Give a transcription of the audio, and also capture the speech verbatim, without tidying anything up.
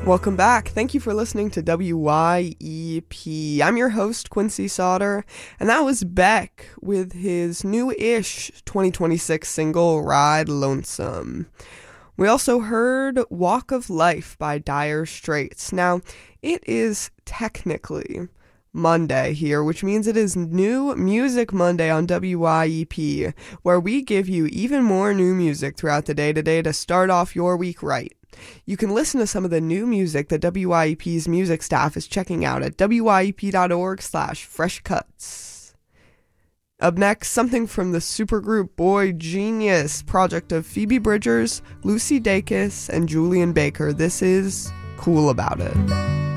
Welcome back. Thank you for listening to W Y E P. I'm your host, Quincy Sauter, and that was Beck with his new-ish twenty twenty-six single, Ride Lonesome. We also heard Walk of Life by Dire Straits. Now, it is technically Monday here, which means it is New Music Monday on W Y E P, where we give you even more new music throughout the day today to start off your week right. You can listen to some of the new music that W Y E P's music staff is checking out at W Y E P dot org slash fresh cuts. Up next, something from the supergroup Boy Genius, project of Phoebe Bridgers, Lucy Dacus, and Julian Baker. This is Cool About It.